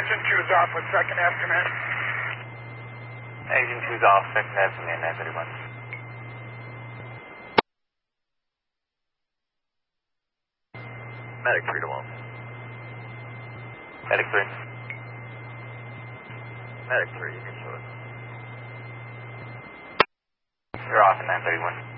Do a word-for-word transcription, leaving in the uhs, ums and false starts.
Engine two's off with second F command. Engine two's off, second F command, nine thirty-one. Medic three to one. Medic three. Medic three, you can show it. You're off at nine thirty-one.